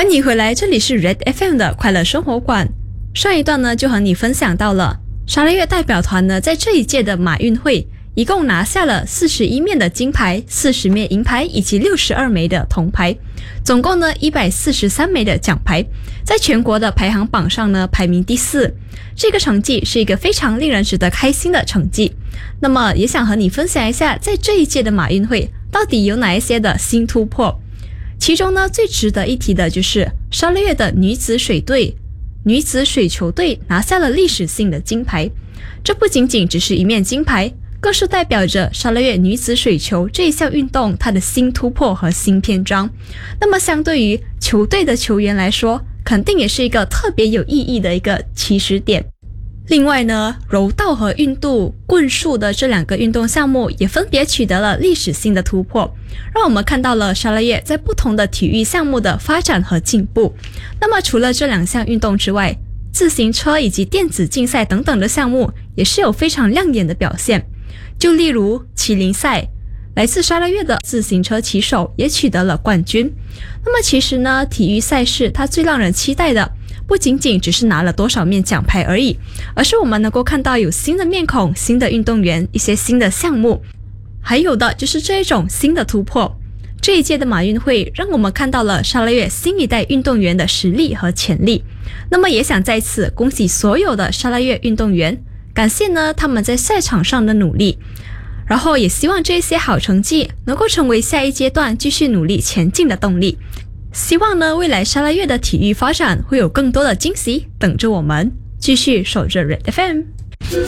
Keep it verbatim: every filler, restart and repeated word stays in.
欢迎回来，这里是 Red F M 的快乐生活馆。上一段呢，就和你分享到了沙拉越代表团呢，在这一届的马运会一共拿下了四十一面的金牌、四十面银牌以及六十二枚的铜牌，总共呢一百四十三枚的奖牌，在全国的排行榜上呢排名第四。这个成绩是一个非常令人值得开心的成绩。那么也想和你分享一下，在这一届的马运会到底有哪一些的新突破。其中呢，最值得一提的就是沙拉越的女子水队、女子水球队拿下了历史性的金牌。这不仅仅只是一面金牌，更是代表着沙拉越女子水球这一项运动它的新突破和新篇章。那么相对于球队的球员来说，肯定也是一个特别有意义的一个起始点。另外呢，柔道和运度棍术的这两个运动项目也分别取得了历史性的突破，让我们看到了沙拉越在不同的体育项目的发展和进步。那么除了这两项运动之外，自行车以及电子竞赛等等的项目也是有非常亮眼的表现。就例如麒麟赛，来自沙拉越的自行车骑手也取得了冠军。那么其实呢，体育赛事它最让人期待的不仅仅只是拿了多少面奖牌而已，而是我们能够看到有新的面孔、新的运动员、一些新的项目，还有的就是这一种新的突破。这一届的马运会让我们看到了沙拉越新一代运动员的实力和潜力。那么也想在此恭喜所有的沙拉越运动员，感谢呢他们在赛场上的努力，然后也希望这些好成绩能够成为下一阶段继续努力前进的动力。希望呢，未来沙拉越的体育发展会有更多的惊喜等着我们，继续守着 Red F M。